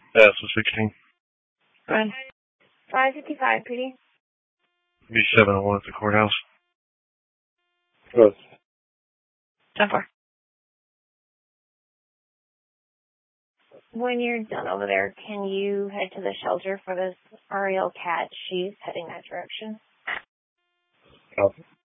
Yeah, so 16. Run. 555, PD. Be 701 at the courthouse. Good. 10-4. When you're done over there, can you head to the shelter for this Ariel cat? She's heading that direction. Copy.